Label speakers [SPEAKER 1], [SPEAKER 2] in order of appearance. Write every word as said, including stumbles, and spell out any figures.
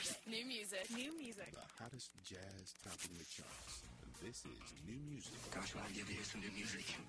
[SPEAKER 1] music. New music. New music.
[SPEAKER 2] The hottest jazz topping the charts. This is New Music.
[SPEAKER 3] Gosh, what I give you some new music.